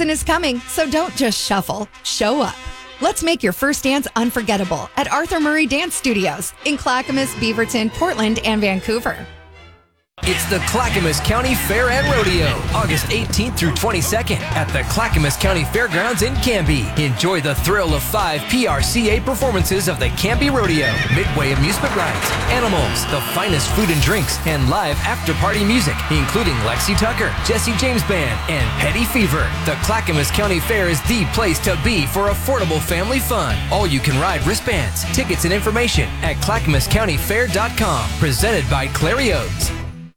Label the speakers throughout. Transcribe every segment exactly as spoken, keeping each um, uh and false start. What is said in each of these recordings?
Speaker 1: season is coming, so don't just shuffle. Show up. Let's make your first dance unforgettable at Arthur Murray Dance Studios in Clackamas, Beaverton, Portland, and Vancouver.
Speaker 2: It's the Clackamas County Fair and Rodeo, August eighteenth through twenty-second at the Clackamas County Fairgrounds in Canby. Enjoy the thrill of five P R C A performances of the Canby Rodeo, Midway amusement rides, animals, the finest food and drinks, and live after-party music, including Lexi Tucker, Jesse James Band, and Petty Fever. The Clackamas County Fair is the place to be for affordable family fun. All-you-can-ride wristbands, tickets, and information at clackamas county fair dot com. Presented by Clarios.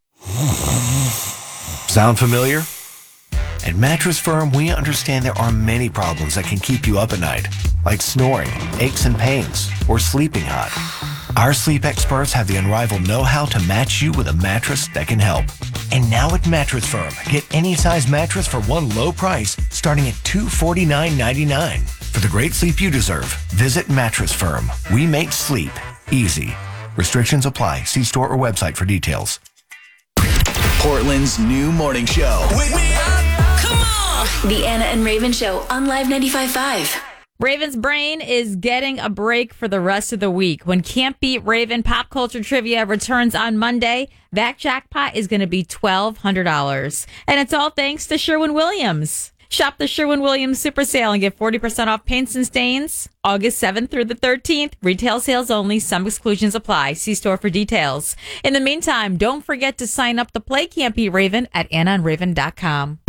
Speaker 3: Sound familiar? At Mattress Firm, we understand there are many problems that can keep you up at night, like snoring, aches and pains, or sleeping hot. Our sleep experts have the unrivaled know-how to match you with a mattress that can help. And now at Mattress Firm, get any size mattress for one low price, starting at two hundred forty-nine ninety-nine. For the great sleep you deserve, visit Mattress Firm. We make sleep easy. Restrictions apply. See store or website for details.
Speaker 4: Portland's new morning show.
Speaker 5: Wake me up, come on!
Speaker 6: The Anna and Raven Show on Live ninety-five point five.
Speaker 7: Raven's brain is getting a break for the rest of the week. When Can't Beat Raven Pop Culture Trivia returns on Monday, that jackpot is going to be twelve hundred dollars. And it's all thanks to Sherwin-Williams. Shop the Sherwin-Williams Super Sale and get forty percent off paints and stains. August seventh through the thirteenth. Retail sales only. Some exclusions apply. See store for details. In the meantime, don't forget to sign up to play Can't Beat Raven at anna and raven dot com.